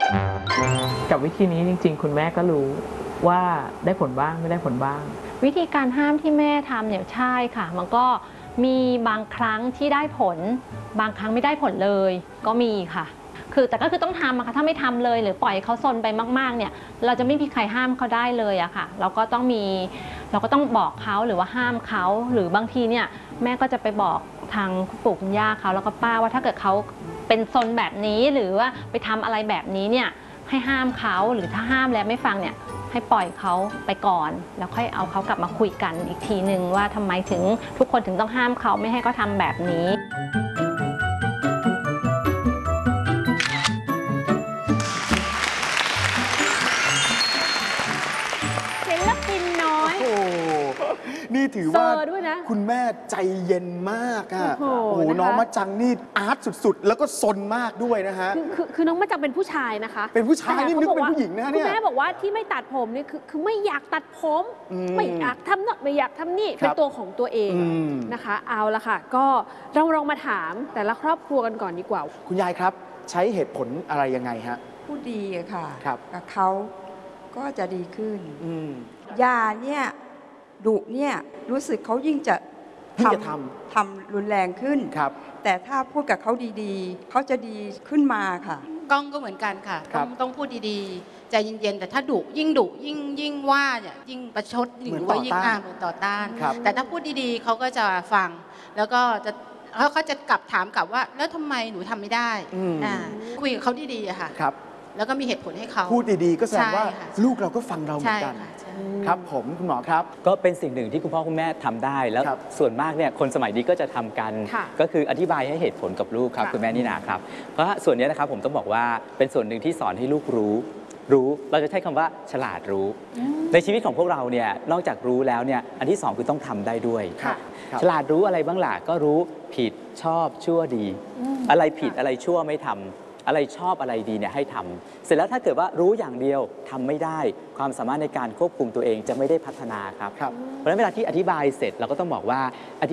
กับวิธีนี้จริงๆคุณแม่ก็รู้ว่าได้ผลบ้างไม่ได้ผลบ้างวิธีการห้ามที่แม่ทำเนี่ยใช่ค่ะมันก็มีบางครั้งที่ได้ผลบางครั้งไม่ได้ผลเลยก็มีค่ะแต่ก็คือต้องทำอะค่ะถ้าไม่ทำเลยหรือปล่อยเขาซนไปมากๆเนี่ยเราจะไม่มีใครห้ามเขาได้เลยอะค่ะเราก็ต้องบอกเขาหรือว่าห้ามเขาหรือบางทีเนี่ยแม่ก็จะไปบอกทางคุณปู่คุณย่าเขาแล้วก็ป้าว่าถ้าเกิดเขาเป็นซนแบบนี้หรือว่าไปทำอะไรแบบนี้เนี่ยให้ห้ามเขาหรือถ้าห้ามแล้วไม่ฟังเนี่ยให้ปล่อยเขาไปก่อนแล้วค่อยเอาเขากลับมาคุยกันอีกทีนึงว่าทำไมถึงทุกคนถึงต้องห้ามเขาไม่ให้เขาทำแบบนี้ศิลปินน้อยโอ้นี่ถือว่าคุณแม่ใจเย็นมากอ่ะโอ้โหน้องมะจังนี่อาร์ตสุดๆแล้วก็ซนมากด้วยนะฮะคือน้องมะจังเป็นผู้ชายนะคะเป็นผู้ชายนี่นึกเป็นผู้หญิงนะเนี่ยคุณแม่บอกว่าที่ไม่ตัดผมนี่คือไม่อยากตัดผมไม่อยากทำโน่นไม่อยากทำนี่เป็นตัวของตัวเองนะคะเอาละค่ะก็เราลองมาถามแต่ละครอบครัวกันก่อนดีกว่าคุณยายครับใช้เหตุผลอะไรยังไงฮะพูดดีอะค่ะครับกับเขาก็จะดีขึ้นยาเนี่ยดุเนี่ยรู้สึกเขายิ่งจะทำรุนแรงขึ้นครับแต่ถ้าพูดกับเขาดีๆเขาจะดีขึ้นมาค่ะก้องก็เหมือนกันค่ะต้องพูดดีๆใจเย็นๆแต่ถ้าดุยิ่งว่าเนี่ยยิ่งประชดหรือว่ายิ่งเหมือนต่อต้านแต่ถ้าพูดดีๆเขาก็จะฟังแล้วก็เขาจะกลับถามกลับว่าแล้วทำไมหนูทำไม่ได้คุยกับเขาดีๆอะค่ะแล้วก็มีเหตุผลให้เขาพูดดีๆก็แสดงว่าลูกเราก็ฟังเราเหมือนกันครับผมคุณหมอครับก็เป็นสิ่งหนึ่งที่คุณพ่อคุณแม่ทำได้แล้วส่วนมากเนี่ยคนสมัยนี้ก็จะทำกันก็คืออธิบายให้เหตุผลกับลูกครับคุณแม่นี่นาครับเพราะส่วนนี้นะครับผมต้องบอกว่าเป็นส่วนหนึ่งที่สอนให้ลูกรู้เราจะใช้คำว่าฉลาดรู้ในชีวิตของพวกเราเนี่ยนอกจากรู้แล้วเนี่ยอันที่สองคือต้องทำได้ด้วยฉลาดรู้อะไรบ้างล่ะก็รู้ผิดชอบชั่วดีอะไรผิดอะไรชั่วไม่ทำอะไรชอบอะไรดีเนี่ยให้ทำเสร็จแล้วถ้าเกิดว่ารู้อย่างเดียวทำไม่ได้ความสามารถในการควบคุมตัวเองจะไม่ได้พัฒนาครับเพราะฉะนั้นเวลาที่อธิบายเสร็จเราก็ต้องบอกว่า